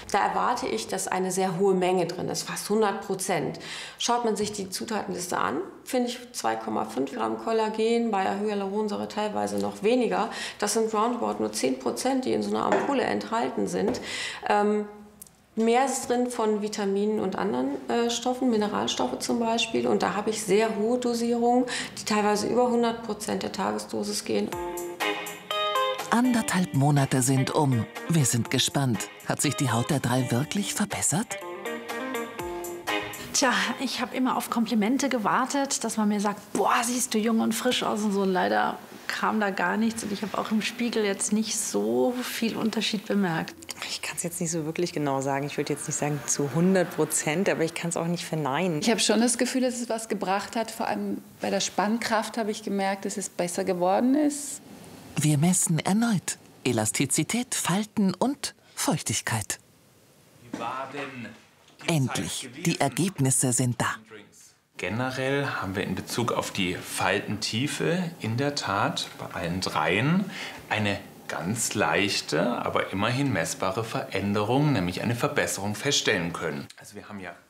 Da erwarte ich, dass eine sehr hohe Menge drin ist, fast 100%. Schaut man sich die Zutatenliste an, finde ich 2,5 Gramm Kollagen, bei Hyaluronsäure teilweise noch weniger. Das sind roundabout nur 10%, die in so einer Ampulle enthalten sind. Mehr ist drin von Vitaminen und anderen Stoffen, Mineralstoffe zum Beispiel. Und da habe ich sehr hohe Dosierungen, die teilweise über 100% der Tagesdosis gehen. 1,5 Monate sind um. Wir sind gespannt. Hat sich die Haut der drei wirklich verbessert? Tja, ich habe immer auf Komplimente gewartet, dass man mir sagt, boah, siehst du jung und frisch aus und so. Leider kam da gar nichts und ich habe auch im Spiegel jetzt nicht so viel Unterschied bemerkt. Ich kann es jetzt nicht so wirklich genau sagen. Ich würde jetzt nicht sagen zu 100%, aber ich kann es auch nicht verneinen. Ich habe schon das Gefühl, dass es was gebracht hat. Vor allem bei der Spannkraft habe ich gemerkt, dass es besser geworden ist. Wir messen erneut Elastizität, Falten und Feuchtigkeit. Endlich, die Ergebnisse sind da. Generell haben wir in Bezug auf die Faltentiefe in der Tat bei allen dreien eine ganz leichte, aber immerhin messbare Veränderung, nämlich eine Verbesserung feststellen können. Also wir haben ja